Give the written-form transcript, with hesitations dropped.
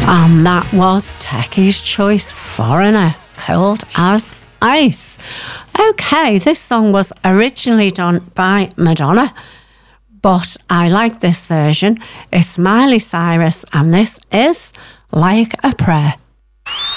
And that was Techie's Choice Foreigner, Cold as Ice. Okay, this song was originally done by Madonna, but I like this version. It's Miley Cyrus, and this is Like a Prayer.